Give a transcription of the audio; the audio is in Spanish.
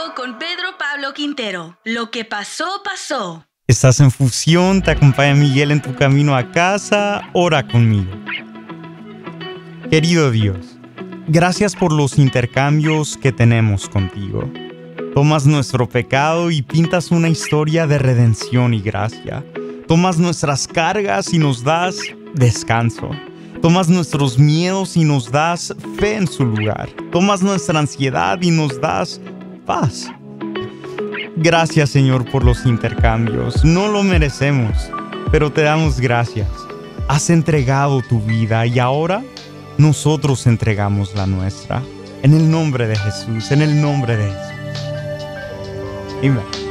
con Pedro Pablo Quintero. Lo que pasó, pasó. Estás en Fusión, te acompaña Miguel en tu camino a casa. Ora conmigo. Querido Dios, gracias por los intercambios que tenemos contigo. Tomas nuestro pecado y pintas una historia de redención y gracia. Tomas nuestras cargas y nos das descanso. Tomas nuestros miedos y nos das fe en su lugar. Tomas nuestra ansiedad y nos das paz. Gracias, Señor, por los intercambios. No lo merecemos, pero te damos gracias. Has entregado tu vida y ahora nosotros entregamos la nuestra. En el nombre de Jesús, en el nombre de Jesús. Amén.